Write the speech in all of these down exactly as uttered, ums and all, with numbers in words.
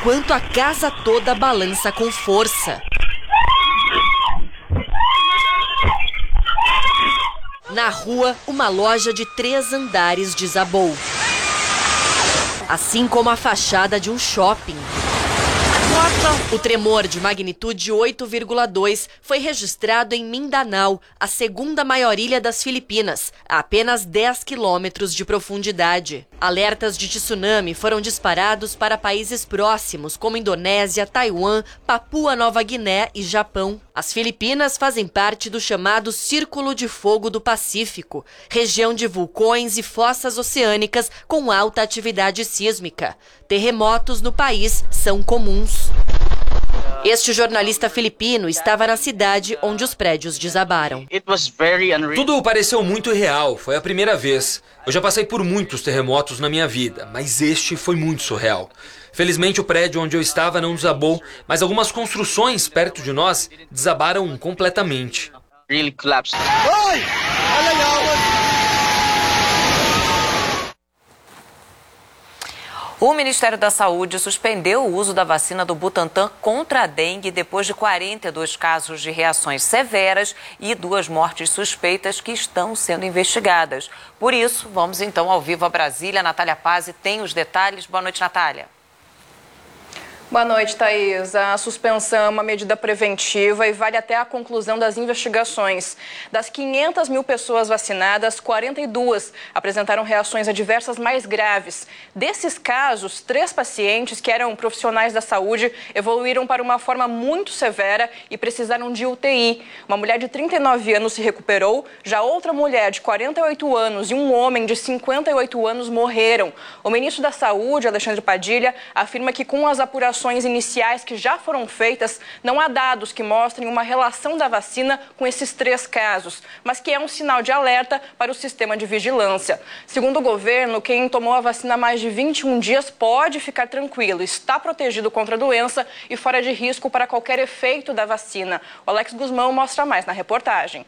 enquanto a casa toda balança com força. Na rua, uma loja de três andares desabou. Assim como a fachada de um shopping. O tremor de magnitude oito vírgula dois foi registrado em Mindanao, a segunda maior ilha das Filipinas, a apenas dez quilômetros de profundidade. Alertas de tsunami foram disparados para países próximos, como Indonésia, Taiwan, Papua Nova Guiné e Japão. As Filipinas fazem parte do chamado Círculo de Fogo do Pacífico, região de vulcões e fossas oceânicas com alta atividade sísmica. Terremotos no país são comuns. Este jornalista filipino estava na cidade onde os prédios desabaram. Tudo pareceu muito irreal, foi a primeira vez. Eu já passei por muitos terremotos na minha vida, mas este foi muito surreal. Felizmente o prédio onde eu estava não desabou, mas algumas construções perto de nós desabaram completamente. O Ministério da Saúde suspendeu o uso da vacina do Butantan contra a dengue depois de quarenta e dois casos de reações severas e duas mortes suspeitas que estão sendo investigadas. Por isso, vamos então ao vivo a Brasília. Natália Pazzi tem os detalhes. Boa noite, Natália. Boa noite, Thaís. A suspensão é uma medida preventiva e vale até a conclusão das investigações. Das quinhentas mil pessoas vacinadas, quarenta e duas apresentaram reações adversas mais graves. Desses casos, três pacientes que eram profissionais da saúde evoluíram para uma forma muito severa e precisaram de U T I. Uma mulher de trinta e nove anos se recuperou, já outra mulher de quarenta e oito anos e um homem de cinquenta e oito anos morreram. O ministro da Saúde, Alexandre Padilha, afirma que com as apurações iniciais que já foram feitas, não há dados que mostrem uma relação da vacina com esses três casos, mas que é um sinal de alerta para o sistema de vigilância. Segundo o governo, quem tomou a vacina há mais de vinte e um dias pode ficar tranquilo, está protegido contra a doença e fora de risco para qualquer efeito da vacina. O Alex Guzmão mostra mais na reportagem.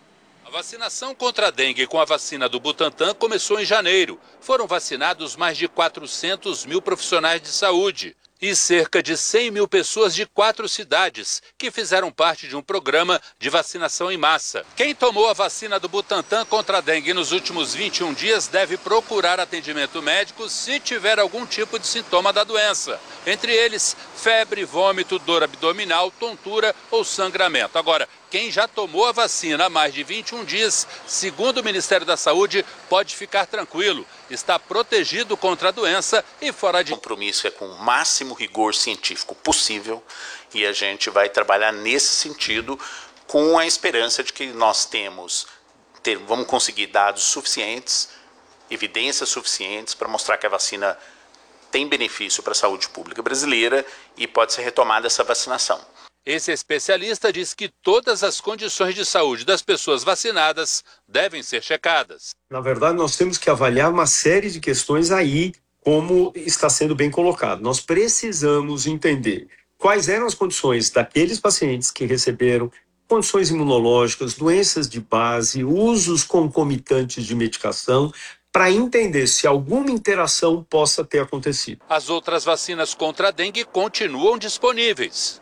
A vacinação contra a dengue com a vacina do Butantan começou em janeiro. Foram vacinados mais de quatrocentos mil profissionais de saúde e cerca de cem mil pessoas de quatro cidades que fizeram parte de um programa de vacinação em massa. Quem tomou a vacina do Butantan contra a dengue nos últimos vinte e um dias deve procurar atendimento médico se tiver algum tipo de sintoma da doença. Entre eles, febre, vômito, dor abdominal, tontura ou sangramento. Agora, quem já tomou a vacina há mais de vinte e um dias, segundo o Ministério da Saúde, pode ficar tranquilo. Está protegido contra a doença e fora de... O compromisso é com o máximo rigor científico possível e a gente vai trabalhar nesse sentido com a esperança de que nós temos, ter, vamos conseguir dados suficientes, evidências suficientes para mostrar que a vacina tem benefício para a saúde pública brasileira e pode ser retomada essa vacinação. Esse especialista diz que todas as condições de saúde das pessoas vacinadas devem ser checadas. Na verdade, nós temos que avaliar uma série de questões aí, como está sendo bem colocado. Nós precisamos entender quais eram as condições daqueles pacientes que receberam condições imunológicas, doenças de base, usos concomitantes de medicação, para entender se alguma interação possa ter acontecido. As outras vacinas contra a dengue continuam disponíveis.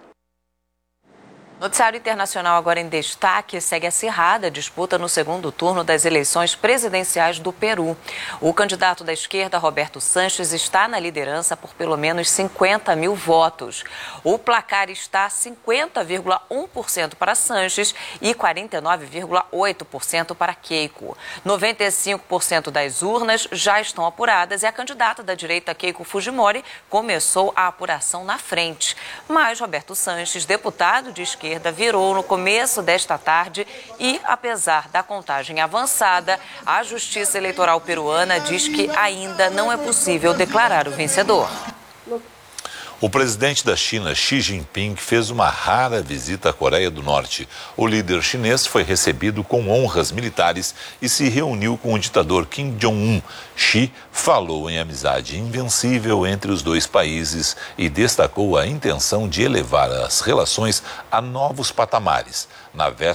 Noticiário internacional agora em destaque, segue acirrada a disputa no segundo turno das eleições presidenciais do Peru. O candidato da esquerda, Roberto Sanches, está na liderança por pelo menos cinquenta mil votos. O placar está cinquenta vírgula um por cento para Sanches e quarenta e nove vírgula oito por cento para Keiko. noventa e cinco por cento das urnas já estão apuradas e a candidata da direita, Keiko Fujimori, começou a apuração na frente. Mas Roberto Sanches, deputado de esquerda, virou no começo desta tarde e, apesar da contagem avançada, a Justiça Eleitoral peruana diz que ainda não é possível declarar o vencedor. O presidente da China, Xi Jinping, fez uma rara visita à Coreia do Norte. O líder chinês foi recebido com honras militares e se reuniu com o ditador Kim Jong-un. Xi falou em amizade invencível entre os dois países e destacou a intenção de elevar as relações a novos patamares. Na véspera